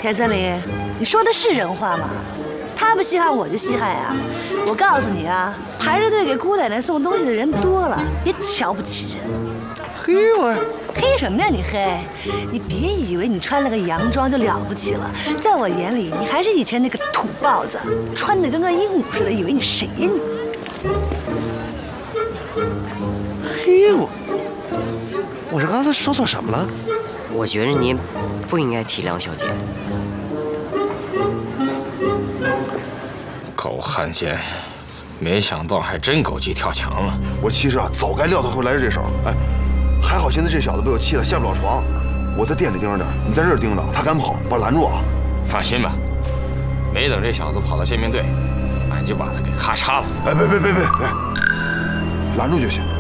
田森林，你说的是人话吗？他不稀罕我就稀罕呀！我告诉你啊，排着队给姑奶奶送东西的人多了，别瞧不起人。 黑我， 黑什么呀你黑？你别以为你穿了个洋装就了不起了，在我眼里你还是以前那个土包子，穿得跟个鹦鹉似的，以为你谁呀你？ 黑我是刚才说错什么了？ 我觉得您不应该体谅小姐。 狗汉奸，没想到还真狗急跳墙了。 我其实啊，早该料到会来这手。哎，还好现在这小子被我气得下不了床。我在店里盯着点，你在这儿盯着，他敢跑，把他拦住啊！ 放心吧，没等这小子跑到见面队，俺就把他给咔嚓了。 哎，别，拦住就行。